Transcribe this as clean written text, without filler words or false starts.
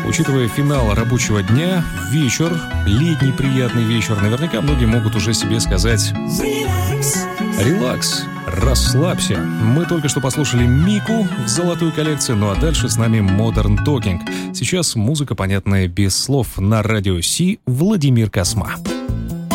Учитывая финал рабочего дня, вечер, летний приятный вечер, наверняка многие могут уже себе сказать «Релакс, расслабься». Мы только что послушали Мику в золотую коллекцию, ну а дальше с нами Modern Talking. Сейчас музыка, понятная без слов, на радио Си, Владимир Косма.